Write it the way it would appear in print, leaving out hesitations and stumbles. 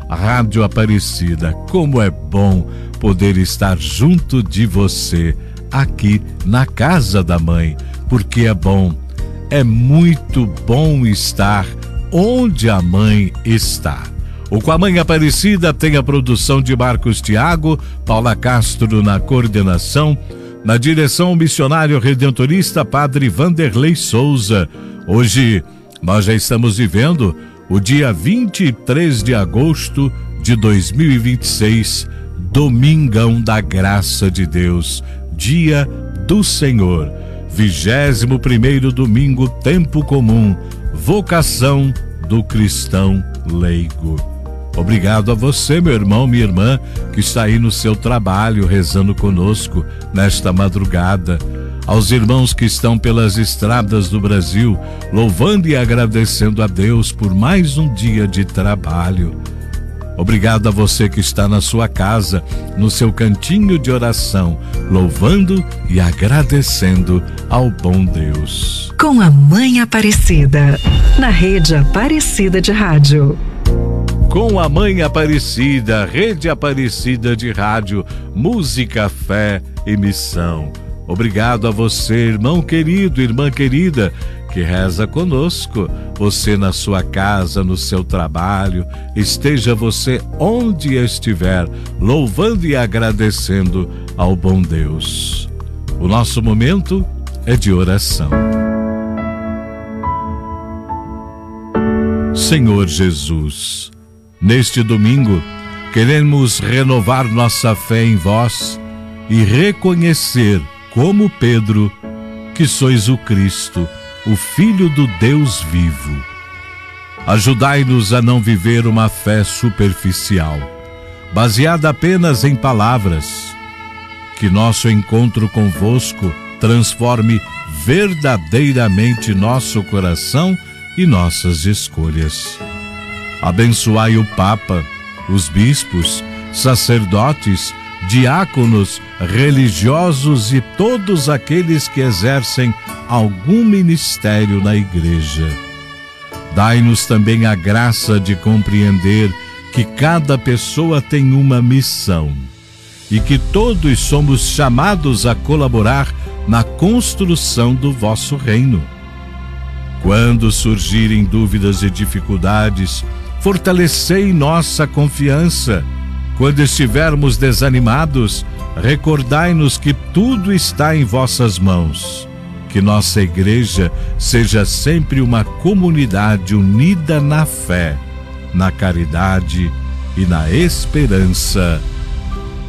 Rádio Aparecida. Como é bom poder estar junto de você aqui na casa da mãe, porque é bom, é muito bom estar onde a mãe está. O Com a Mãe Aparecida tem a produção de Marcos Thiago, Paula Castro na coordenação, na direção o missionário redentorista Padre Vanderlei Souza. Hoje nós já estamos vivendo o dia 23 de agosto de 2026, Domingão da Graça de Deus, Dia do Senhor, 21º domingo, tempo comum, vocação do cristão leigo. Obrigado a você, meu irmão, minha irmã, que está aí no seu trabalho rezando conosco nesta madrugada. Aos irmãos que estão pelas estradas do Brasil, louvando e agradecendo a Deus por mais um dia de trabalho. Obrigado a você que está na sua casa, no seu cantinho de oração, louvando e agradecendo ao bom Deus. Com a Mãe Aparecida, na Rede Aparecida de Rádio. Com a Mãe Aparecida, Rede Aparecida de Rádio, música, fé e missão. Obrigado a você, irmão querido, irmã querida, que reza conosco. Você na sua casa, no seu trabalho, esteja você onde estiver, louvando e agradecendo ao bom Deus. O nosso momento é de oração. Senhor Jesus, neste domingo, queremos renovar nossa fé em vós e reconhecer, como Pedro, que sois o Cristo, o Filho do Deus vivo. Ajudai-nos a não viver uma fé superficial, baseada apenas em palavras. Que nosso encontro convosco transforme verdadeiramente nosso coração e nossas escolhas. Abençoai o Papa, os bispos, sacerdotes, diáconos, religiosos e todos aqueles que exercem algum ministério na Igreja. Dai-nos também a graça de compreender que cada pessoa tem uma missão e que todos somos chamados a colaborar na construção do vosso reino. Quando surgirem dúvidas e dificuldades, fortalecei nossa confiança. Quando estivermos desanimados, recordai-nos que tudo está em vossas mãos. Que nossa igreja seja sempre uma comunidade unida na fé, na caridade e na esperança.